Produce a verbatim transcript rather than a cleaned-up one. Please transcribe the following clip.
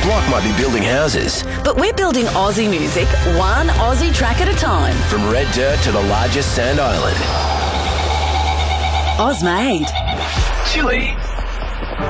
block might be building houses. But we're building Aussie music, one Aussie track at a time. From red dirt to the largest sand island. Ozmade. Chile.